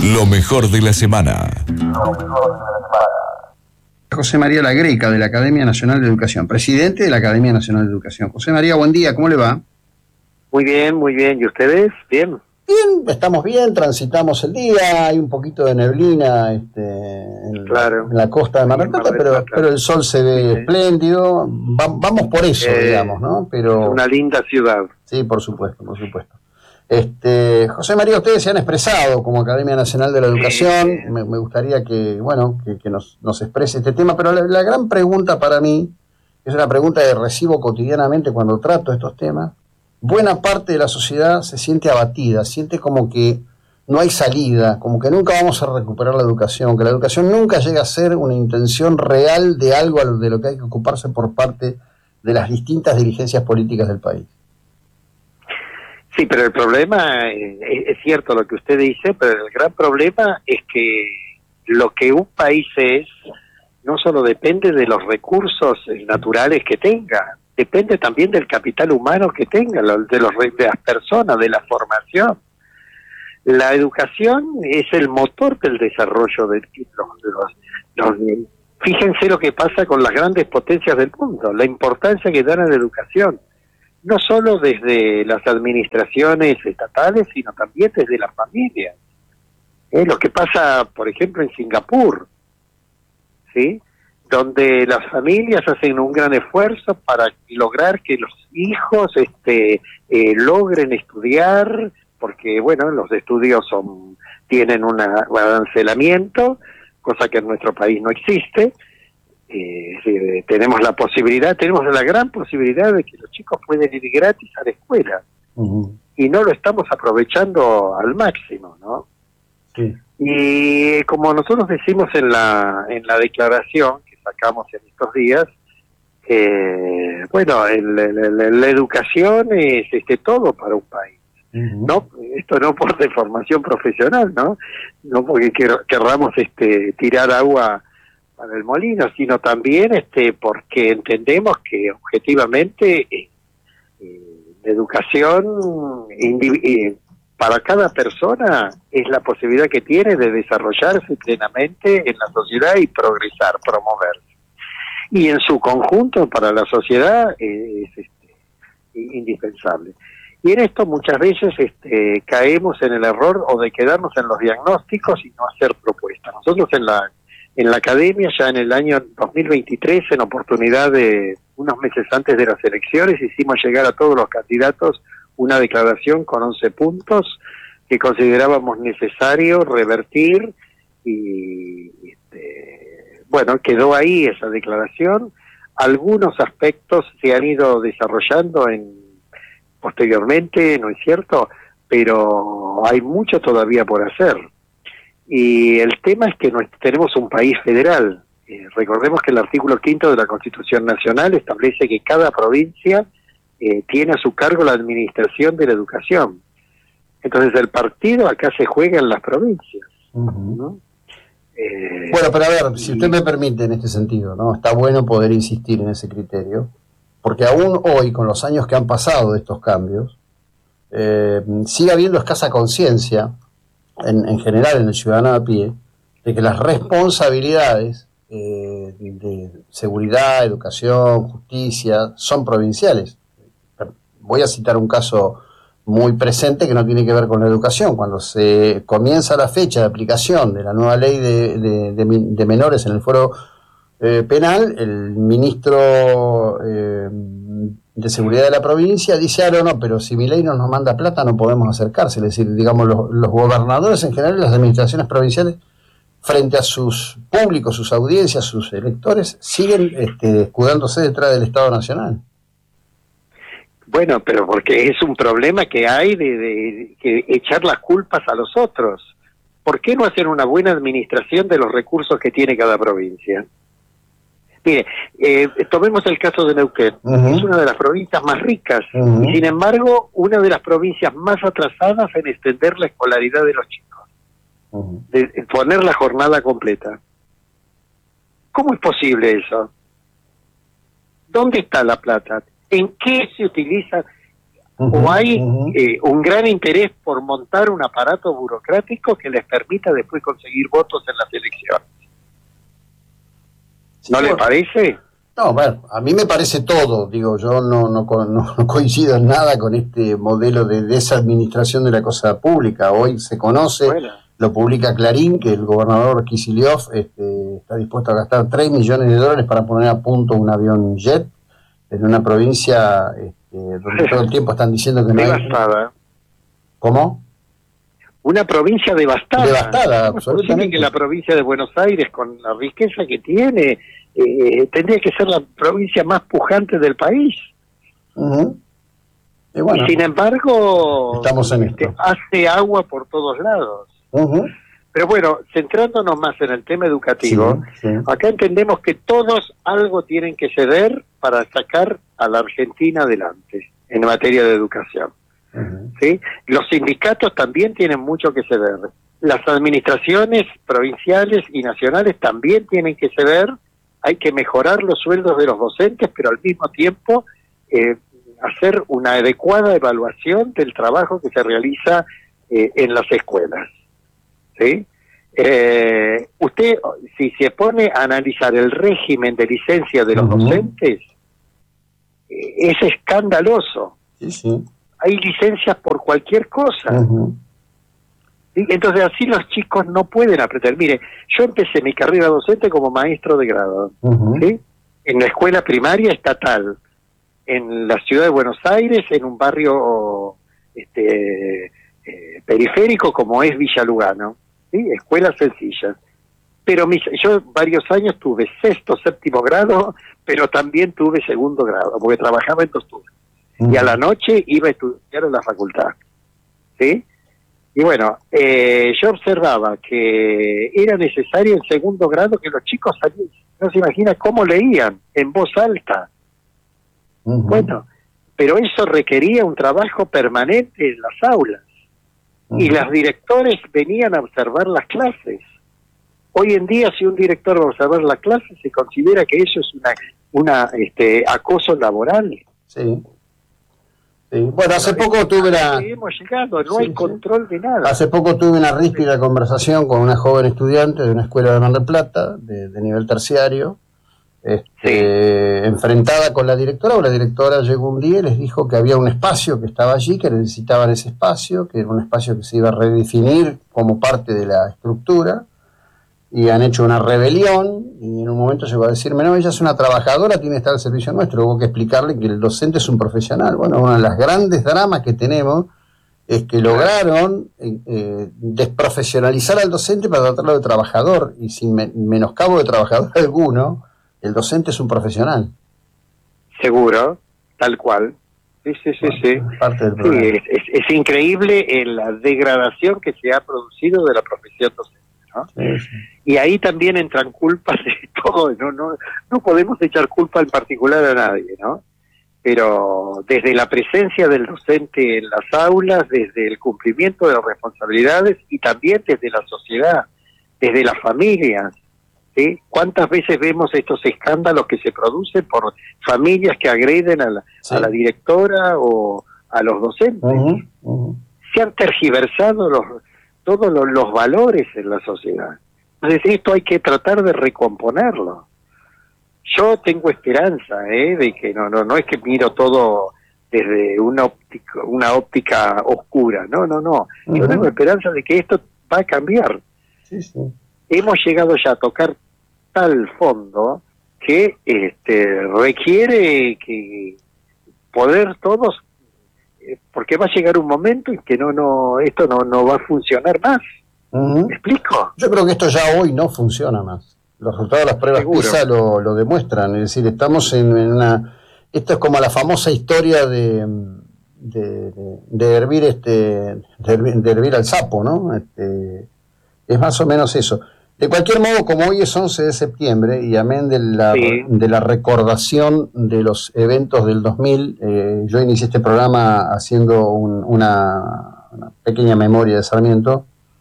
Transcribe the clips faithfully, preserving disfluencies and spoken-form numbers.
Lo mejor de la semana. José María La Greca, de la Academia Nacional de Educación, presidente de la Academia Nacional de Educación. José María, buen día, ¿cómo le va? Muy bien, muy bien. ¿Y ustedes? Bien. Bien, estamos bien, transitamos el día, hay un poquito de neblina este, en, claro. en la costa de Mar del Plata, pero, pero el sol se ve sí. espléndido. Va, vamos por eso, eh, digamos, ¿no? Pero es una linda ciudad. Sí, por supuesto, por supuesto. Este, José María, ustedes se han expresado como Academia Nacional de la Educación. Sí. Me, me gustaría que, bueno, que, que nos, nos exprese este tema, pero la, la gran pregunta para mí, es una pregunta que recibo cotidianamente cuando trato estos temas. Buena parte de la sociedad se siente abatida, siente como que no hay salida, como que nunca vamos a recuperar la educación, que la educación nunca llega a ser una intención real de algo de lo que hay que ocuparse por parte de las distintas dirigencias políticas del país. Sí, pero el problema, es, es cierto lo que usted dice, pero el gran problema es que lo que un país es no solo depende de los recursos naturales que tenga, depende también del capital humano que tenga, de, los, de las personas, de la formación. La educación es el motor del desarrollo de los, de los, los... Fíjense lo que pasa con las grandes potencias del mundo, la importancia que dan a la educación, no solo desde las administraciones estatales, sino también desde las familias. ¿Eh? Lo que pasa, por ejemplo, en Singapur, ¿sí?, donde las familias hacen un gran esfuerzo para lograr que los hijos este eh, logren estudiar, porque bueno, los estudios son tienen una, un arancelamiento, cosa que en nuestro país no existe. Eh, eh, tenemos la posibilidad, tenemos la gran posibilidad de que los chicos pueden ir gratis a la escuela, uh-huh. y no lo estamos aprovechando al máximo, ¿no? Sí. Y como nosotros decimos en la en la declaración que sacamos en estos días, eh, bueno, el, el, el, la educación es este todo para un país. Uh-huh. No, esto no por deformación profesional, no, no porque quer, querramos este tirar agua para el molino, sino también este porque entendemos que objetivamente eh, eh, la educación indiv- eh, para cada persona es la posibilidad que tiene de desarrollarse plenamente en la sociedad y progresar, promoverse. Y en su conjunto para la sociedad eh, es este, indispensable. Y en esto muchas veces este, caemos en el error o de quedarnos en los diagnósticos y no hacer propuestas. Nosotros en la en la academia ya en el año dos mil veintitrés, en oportunidad de unos meses antes de las elecciones, hicimos llegar a todos los candidatos una declaración con once puntos que considerábamos necesario revertir y este, bueno, quedó ahí esa declaración. Algunos aspectos se han ido desarrollando en posteriormente, ¿no es cierto? Pero hay mucho todavía por hacer. Y el tema es que no, tenemos un país federal. Eh, recordemos que el artículo quinto de la Constitución Nacional establece que cada provincia Eh, tiene a su cargo la administración de la educación. Entonces el partido acá se juega en las provincias, uh-huh. ¿no? Eh, bueno, pero a ver, si usted me permite en este sentido, ¿no? Está bueno poder insistir en ese criterio, porque aún hoy, con los años que han pasado de estos cambios, eh, sigue habiendo escasa conciencia, en, en general en el ciudadano a pie, de que las responsabilidades eh, de seguridad, educación, justicia, son provinciales. Voy a citar un caso muy presente que no tiene que ver con la educación. Cuando se comienza la fecha de aplicación de la nueva ley de, de, de, de menores en el fuero eh, penal, el ministro eh, de Seguridad de la provincia dice, ah, no, no, pero si mi ley no nos manda plata no podemos acercarse. Es decir, digamos, los, los gobernadores en general, las administraciones provinciales, frente a sus públicos, sus audiencias, sus electores, siguen este, escudándose detrás del Estado Nacional. Bueno, pero porque es un problema que hay de, de, de echar las culpas a los otros. ¿Por qué no hacer una buena administración de los recursos que tiene cada provincia? Mire, eh, tomemos el caso de Neuquén. Uh-huh. Es una de las provincias más ricas, uh-huh. y sin embargo, una de las provincias más atrasadas en extender la escolaridad de los chicos, uh-huh. de, de poner la jornada completa. ¿Cómo es posible eso? ¿Dónde está la plata? ¿En qué se utiliza? Uh-huh, ¿O hay uh-huh. eh, un gran interés por montar un aparato burocrático que les permita después conseguir votos en las elecciones? ¿No sí, le parece? No, bueno, a mí me parece todo. Digo, yo no, no, no, no coincido en nada con este modelo de desadministración de la cosa pública. Hoy se conoce, bueno. Lo publica Clarín, que el gobernador Kicillof este, está dispuesto a gastar tres millones de dólares para poner a punto un avión jet en una provincia este, donde todo el tiempo están diciendo que no hay... Devastada. ¿Cómo? Una provincia devastada. Devastada, ¿Cómo absolutamente. Es posible que la provincia de Buenos Aires, con la riqueza que tiene, eh, tendría que ser la provincia más pujante del país? Uh-huh. Y, bueno, y sin embargo, estamos en esto. Este, hace agua por todos lados. Uh-huh. Pero bueno, centrándonos más en el tema educativo, sí, sí. Acá entendemos que todos algo tienen que ceder para sacar a la Argentina adelante en materia de educación. Uh-huh. ¿Sí? Los sindicatos también tienen mucho que ceder. Las administraciones provinciales y nacionales también tienen que ceder. Hay que mejorar los sueldos de los docentes, pero al mismo tiempo eh, hacer una adecuada evaluación del trabajo que se realiza eh, en las escuelas. ¿Sí? Eh, usted, si se pone a analizar el régimen de licencia de los uh-huh. docentes, eh, es escandaloso. Sí, sí. Hay licencias por cualquier cosa. Uh-huh. ¿Sí? Entonces así los chicos no pueden aprender. Mire, yo empecé mi carrera docente como maestro de grado, uh-huh. ¿sí? En la escuela primaria estatal, en la ciudad de Buenos Aires, en un barrio este, eh, periférico como es Villa Lugano. ¿Sí? Escuelas sencillas. Pero mis, yo varios años tuve sexto, séptimo grado, pero también tuve segundo grado, porque trabajaba en dos turnos. Uh-huh. Y a la noche iba a estudiar en la facultad. ¿Sí? Y bueno, eh, yo observaba que era necesario en segundo grado que los chicos salieran. No se imagina cómo leían, en voz alta. Uh-huh. Bueno, pero eso requería un trabajo permanente en las aulas. Y los directores venían a observar las clases. Hoy en día, si un director va a observar la clase, se considera que eso es una, una este, acoso laboral. Sí. sí. Bueno, hace Pero poco tuve la... Hemos llegado, no sí, hay control sí. de nada. Hace poco tuve una ríspida conversación con una joven estudiante de una escuela de Mar del Plata, de, de nivel terciario, este, sí. enfrentada con la directora, o la directora llegó un día y les dijo que había un espacio que estaba allí, que necesitaban ese espacio, que era un espacio que se iba a redefinir como parte de la estructura, y han hecho una rebelión, y en un momento llegó a decirme, no, ella es una trabajadora, tiene que estar al servicio nuestro. Hubo que explicarle que el docente es un profesional. Bueno, uno de los grandes dramas que tenemos es que lograron eh, desprofesionalizar al docente para tratarlo de trabajador, y sin men- menoscabo de trabajador alguno. El docente es un profesional. Seguro, tal cual. Sí, sí, sí, bueno, sí. Es parte del problema. Sí, es, es, es increíble la degradación que se ha producido de la profesión docente, ¿no? Sí, sí. Y ahí también entran culpas de todo. No, no, no podemos echar culpa en particular a nadie, ¿no? Pero desde la presencia del docente en las aulas, desde el cumplimiento de las responsabilidades y también desde la sociedad, desde las familias. ¿Sí? ¿Cuántas veces vemos estos escándalos que se producen por familias que agreden a la, sí. a la directora o a los docentes? Uh-huh, uh-huh. Se han tergiversado los, todos los, los valores en la sociedad. Entonces esto hay que tratar de recomponerlo. Yo tengo esperanza, ¿eh? De que no, no, no es que miro todo desde una óptica, una óptica oscura. No, no, no. Uh-huh. Yo tengo esperanza de que esto va a cambiar. Sí, sí. Hemos llegado ya a tocar tal fondo que este, requiere que poder todos, eh, porque va a llegar un momento en que no, no, esto no, no va a funcionar más. Uh-huh. ¿Me explico? Yo creo que esto ya hoy no funciona más. Los resultados de las pruebas Seguro. PISA lo, lo demuestran. Es decir, estamos en, en una... Esto es como la famosa historia de, de, de, de hervir este de hervir, de hervir al sapo, ¿no? Este, es más o menos eso. De cualquier modo, como hoy es once de septiembre, y amén de la, sí. de la recordación de los eventos del dos mil, eh, yo inicié este programa haciendo un, una, una pequeña memoria de Sarmiento,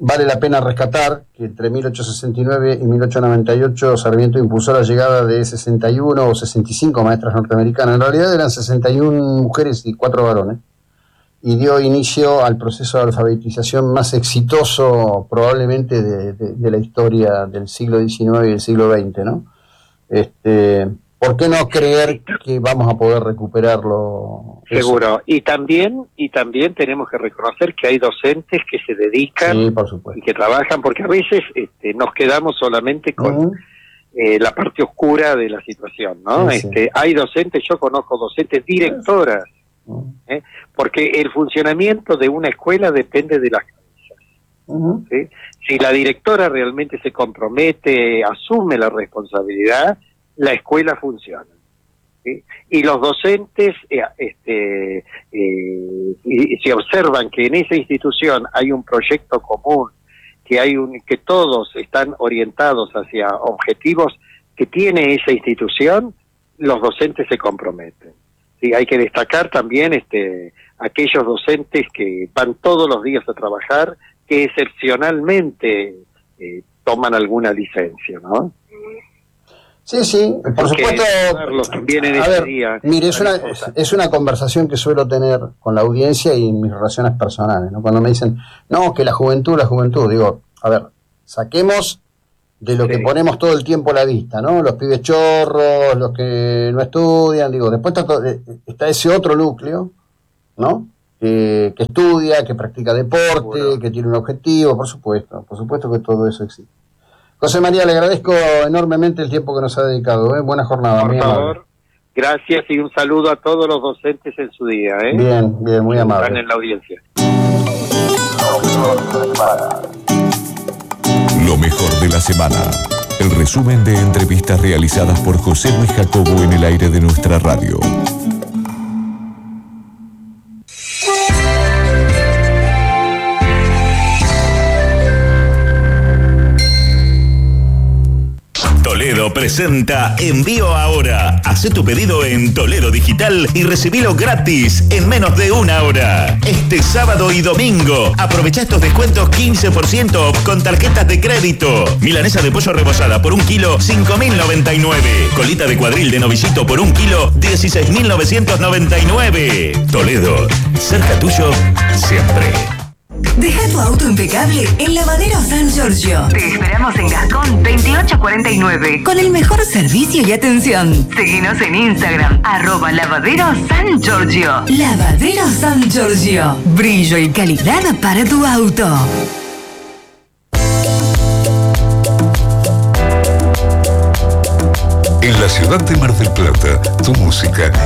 vale la pena rescatar que entre mil ochocientos sesenta y nueve y mil ochocientos noventa y ocho Sarmiento impulsó la llegada de sesenta y uno o sesenta y cinco maestras norteamericanas. En realidad eran sesenta y una mujeres y cuatro varones, y dio inicio al proceso de alfabetización más exitoso probablemente de, de, de la historia del siglo diecinueve y del siglo veinte, ¿no? Este, ¿por qué no creer que vamos a poder recuperarlo? Seguro. Y también y también tenemos que reconocer que hay docentes que se dedican sí, por supuesto. y que trabajan, porque a veces este, nos quedamos solamente con uh-huh. eh, la parte oscura de la situación, ¿no? Sí, este, sí. Hay docentes, yo conozco docentes directoras, uh-huh. ¿eh? porque el funcionamiento de una escuela depende de las cabezas. Uh-huh. ¿sí? Si la directora realmente se compromete, asume la responsabilidad, la escuela funciona. ¿sí? Y los docentes, eh, este, eh, y, y si observan que en esa institución hay un proyecto común, que hay un, que todos están orientados hacia objetivos que tiene esa institución, los docentes se comprometen. ¿sí? Hay que destacar también este, aquellos docentes que van todos los días a trabajar, que excepcionalmente eh, toman alguna licencia, ¿no? Sí, sí, por Porque supuesto. Vienen a ese ver, día, mire, es una, es una conversación que suelo tener con la audiencia y en mis relaciones personales, ¿no? Cuando me dicen, no, que la juventud, la juventud, digo, a ver, saquemos de lo sí. que ponemos todo el tiempo a la vista, ¿no? Los pibes chorros, los que no estudian, digo, después está, está ese otro núcleo, ¿no? Que, que estudia, que practica deporte, bueno. que tiene un objetivo, por supuesto, por supuesto que todo eso existe. José María, le agradezco enormemente el tiempo que nos ha dedicado. ¿eh? Buena jornada. Por favor, gracias y un saludo a todos los docentes en su día. ¿eh? Bien, bien, muy amable. Están en la audiencia. Lo mejor de la semana. El resumen de entrevistas realizadas por José Luis Jacobo en el aire de nuestra radio. Toledo presenta Envío Ahora. Hacé tu pedido en Toledo Digital y recibilo gratis en menos de una hora. Este sábado y domingo aprovecha estos descuentos quince por ciento con tarjetas de crédito. Milanesa de pollo rebozada por un kilo, cinco mil noventa y nueve. Colita de cuadril de novillito por un kilo, dieciséis mil novecientos noventa y nueve. Toledo, cerca tuyo siempre. Deja tu auto impecable en Lavadero San Giorgio. Te esperamos en Gascón veintiocho cuarenta y nueve con el mejor servicio y atención. Seguinos en Instagram, arroba Lavadero San Giorgio. Lavadero San Giorgio. Brillo y calidad para tu auto. En la ciudad de Mar del Plata, tu música